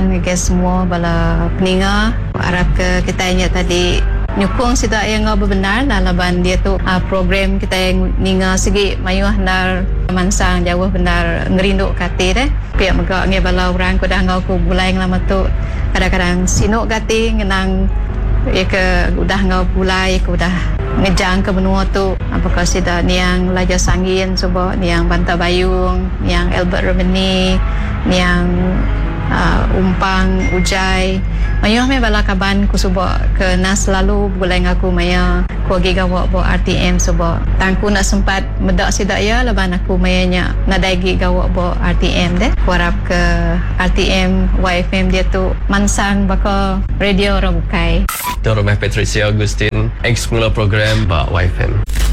kawan guys semua bala peninga harap ke kita ingat tadi nyukung sida yang benar dalam laban dia tu program kita yang ninga segi mayuh nar mansang jauh benar ngerinduk kate deh pihak megak ngai bala orang ko dah ngau ku bulai lama tu kadang-kadang sinuk kate ngenang ya ke udah ngau bulai ku dah ngejang ke benua tu apakah sida niang Laja Sangin coba niang Banta Bayung niang Albert Romani niang Umpang Ujai mayuh me bala kaban ku suba ke nas lalu bulai ngaku maya ku agi gawak bo RTM suba tangku nak sempat medak sidak ya laban aku mayanya nadaigi gawak bo RTM deh ku harap ke RTM YFM dia tu mansang baka radio orang bukai Itu Rumah Patricia Agustin ex mula program Pak YFM.